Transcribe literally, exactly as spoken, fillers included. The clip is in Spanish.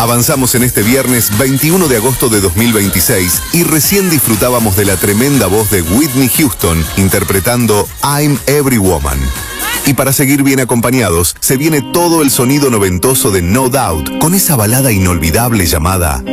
Avanzamos en este viernes veintiuno de agosto de dos mil veintiséis y recién disfrutábamos de la tremenda voz de Whitney Houston interpretando I'm Every Woman. Y para seguir bien acompañados, se viene todo el sonido noventoso de No Doubt con esa balada inolvidable llamada